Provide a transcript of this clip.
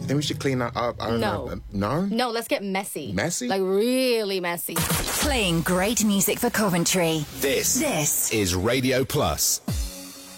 You think we should clean that up? I don't know. No? No, let's get messy. Messy? Like really messy. Playing great music for Coventry. This is Radio Plus.